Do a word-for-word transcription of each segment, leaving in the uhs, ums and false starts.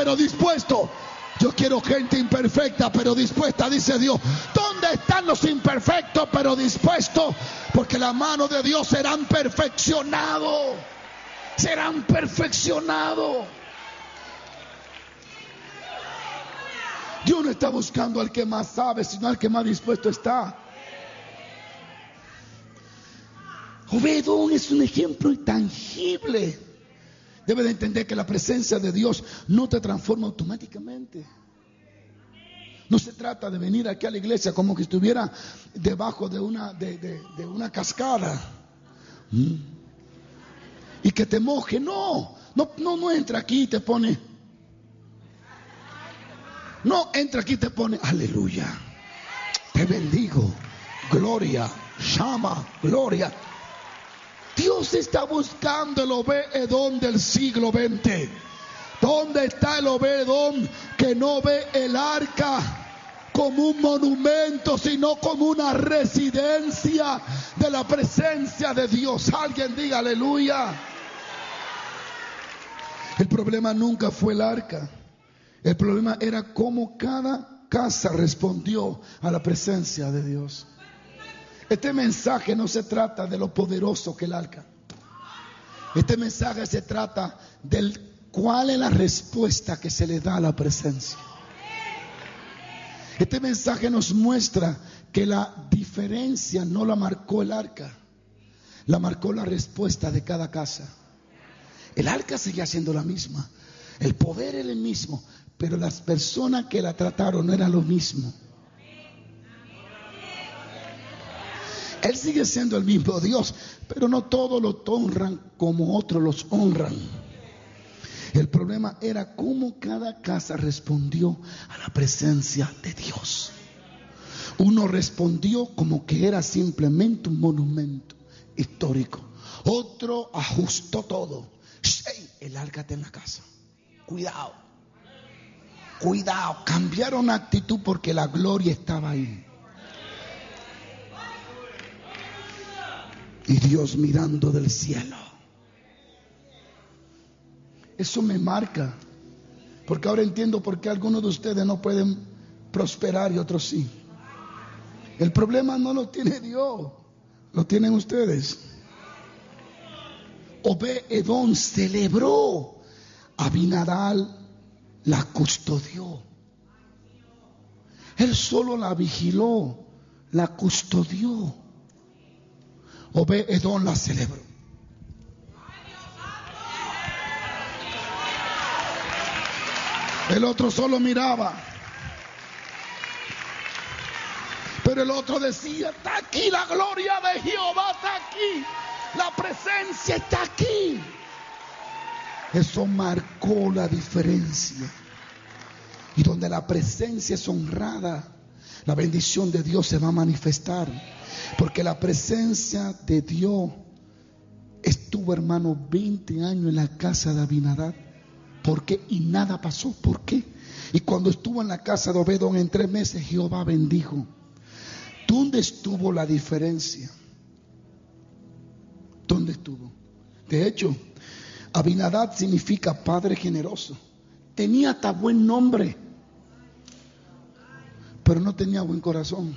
pero dispuesto. Yo quiero gente imperfecta pero dispuesta, dice Dios. ¿Dónde están los imperfectos pero dispuestos? Porque la mano de Dios serán perfeccionados. Serán perfeccionados. Dios no está buscando al que más sabe, sino al que más dispuesto está. Obed-Edom es un ejemplo intangible. Debe de entender que la presencia de Dios no te transforma automáticamente. No se trata de venir aquí a la iglesia como que estuviera debajo de una, de, de, de una cascada. ¿Mm? Y que te moje. No, no, no, no entra aquí y te pone. No entra aquí y te pone. Aleluya. Te bendigo. Gloria. Shama. Gloria. Dios está buscando el Obed-Edom del siglo veinte. ¿Dónde está el Obed-Edom que no ve el arca como un monumento, sino como una residencia de la presencia de Dios? Alguien diga aleluya. El problema nunca fue el arca. El problema era cómo cada casa respondió a la presencia de Dios. Este mensaje no se trata de lo poderoso que el arca. Este mensaje se trata del cuál es la respuesta que se le da a la presencia. Este mensaje nos muestra que la diferencia no la marcó el arca, la marcó la respuesta de cada casa. El arca seguía siendo la misma, el poder era el mismo, pero las personas que la trataron no eran lo mismo. Él sigue siendo el mismo Dios, pero no todos lo honran como otros los honran. El problema era cómo cada casa respondió a la presencia de Dios. Uno respondió como que era simplemente un monumento histórico. Otro ajustó todo. ¡Hey! El arca está en la casa. Cuidado. Cuidado. Cambiaron actitud porque la gloria estaba ahí. Y Dios mirando del cielo. Eso me marca. Porque ahora entiendo por qué algunos de ustedes no pueden prosperar y otros sí. El problema no lo tiene Dios, lo tienen ustedes. Obed-Edom celebró. Abinadab la custodió. Él solo la vigiló, la custodió. Obed-Edom la celebró. El otro solo miraba. Pero el otro decía, está aquí la gloria de Jehová, está aquí. La presencia está aquí. Eso marcó la diferencia. Y donde la presencia es honrada, la bendición de Dios se va a manifestar. Porque la presencia de Dios estuvo, hermano, veinte años en la casa de Abinadab. ¿Por qué? Y nada pasó. ¿Por qué? Y cuando estuvo en la casa de Obed-Edom en tres meses, Jehová bendijo. ¿Dónde estuvo la diferencia? ¿Dónde estuvo? De hecho, Abinadab significa padre generoso. Tenía hasta buen nombre, pero no tenía buen corazón.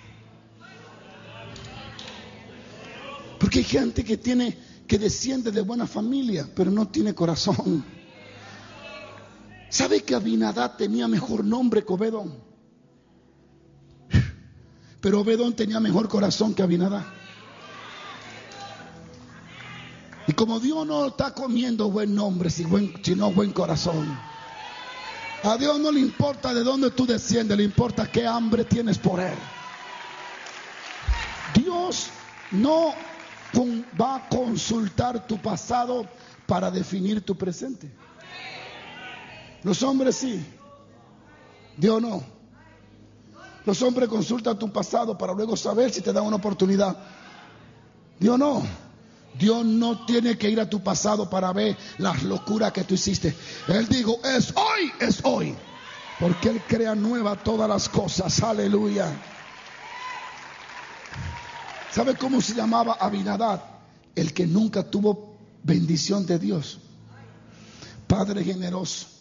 Porque hay gente que tiene, que desciende de buena familia, pero no tiene corazón. ¿Sabe que Abinadab tenía mejor nombre que Obed-Edom? Pero Obed-Edom tenía mejor corazón que Abinadab. Y como Dios no está comiendo buen nombre, sino buen corazón. A Dios no le importa de dónde tú desciendes, le importa qué hambre tienes por Él. Dios no va a consultar tu pasado para definir tu presente. Los hombres sí, Dios no. Los hombres consultan tu pasado para luego saber si te dan una oportunidad. Dios no. Dios no tiene que ir a tu pasado para ver las locuras que tú hiciste. Él dijo, es hoy, es hoy. Porque Él crea nuevas todas las cosas. Aleluya. ¿Sabe cómo se llamaba Abinadab? El que nunca tuvo bendición de Dios. Padre generoso.